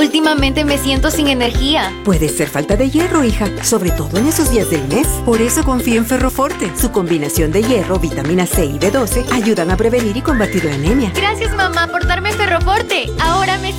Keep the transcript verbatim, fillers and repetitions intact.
Últimamente me siento sin energía. Puede ser falta de hierro, hija, sobre todo en esos días del mes. Por eso confía en Ferroforte. Su combinación de hierro, vitamina C y B doce ayudan a prevenir y combatir la anemia. Gracias, mamá, por darme Ferroforte. Ahora me